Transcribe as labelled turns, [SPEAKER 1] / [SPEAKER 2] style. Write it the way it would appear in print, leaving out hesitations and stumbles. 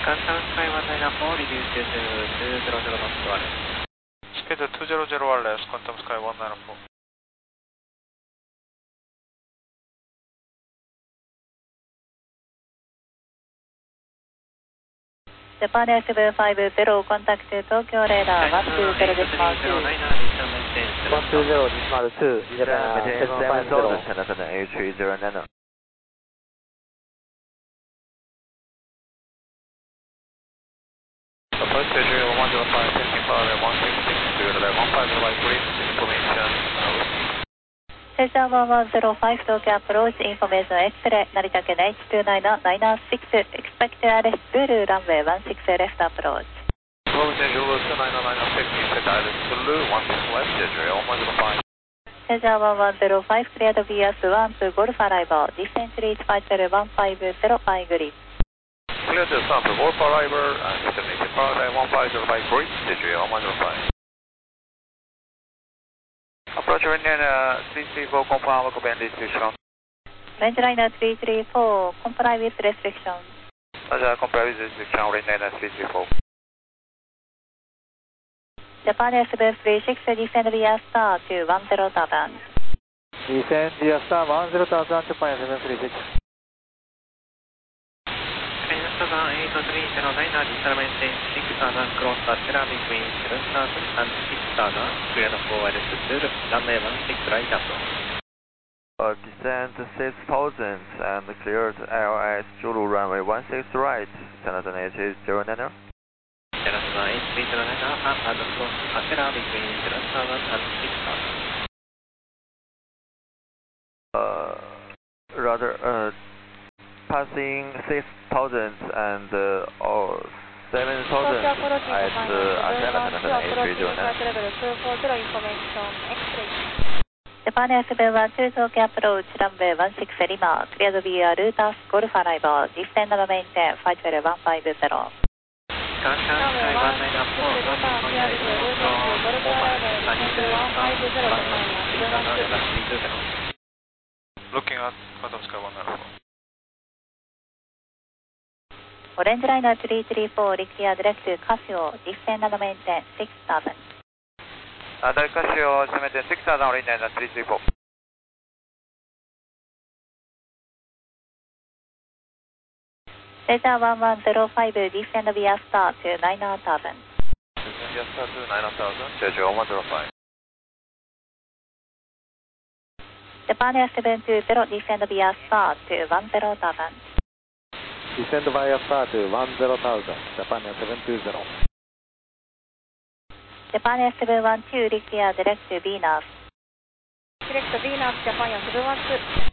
[SPEAKER 1] Qatar Sky 194, reduce to 200 knots wireless.
[SPEAKER 2] Speed 200 wireless, Quantum Sky 194.
[SPEAKER 3] Japan Air750, contact Tokyo radar 120 decimal 2.
[SPEAKER 4] 120 decimal 2, Japan
[SPEAKER 5] Maintain
[SPEAKER 4] 750.
[SPEAKER 5] 70,000, Cessna A309.
[SPEAKER 2] Approach schedule 105, testing power 166, to level 150 by brief information.
[SPEAKER 3] Cesar 1105, Tokyo approach, information X-ray, Naritake 929, expect RS Zulu, runway 16 left approach.
[SPEAKER 2] Approach schedule 299, set ILS Zulu, 16 left, schedule 105.
[SPEAKER 3] Cesar 1105, cleared VS 1 to Golf arrival, descent reach 50150 by grip.
[SPEAKER 2] Clear to sample Golf arrival and destination Paradigm 150 by brief, schedule 105. Approach Renliner 334, confirm occupant restriction.
[SPEAKER 3] Range liner 334, comply with restriction.
[SPEAKER 2] Roger, comply with restriction, Renliner 334.
[SPEAKER 3] Japan S736, descend via star to 10,000.
[SPEAKER 4] Descend via star 10,000, Japan 736.
[SPEAKER 1] Kainan 8309, descend maintain 6000, cross Tachira between 7000 and 6000, clear for ILS Zulu, runway 16 right approach.
[SPEAKER 5] Descent 6,000 and cleared LS Zulu runway 16 right, Cessna A309.
[SPEAKER 1] Cessna A309, and cross Tachira between 7000 and 6000.
[SPEAKER 5] Rather, passing 6,000 and 7,000 at Athena A309.
[SPEAKER 3] Japan S712, Tokyo approach, runway 16 Lima, cleared via Lutas Golf arrival, descend and maintain 50150.
[SPEAKER 1] Qatar Sky 194,
[SPEAKER 2] Looking at Quantum Sky 194.
[SPEAKER 3] Orange liner 334, clear direct to Casio, descend and maintain 6000.
[SPEAKER 2] Direct Casio, maintain 6000, Renliner 334.
[SPEAKER 3] Cesar 1105, descend via star to 9000.
[SPEAKER 2] Descend via star to 9000, schedule 105.
[SPEAKER 3] Japan S720, descend via star to 10,000.
[SPEAKER 4] Descend via star to 10,000, Japan 720.
[SPEAKER 3] Japan S712, clear direct to Venus.
[SPEAKER 6] Direct Venus, Japan 712.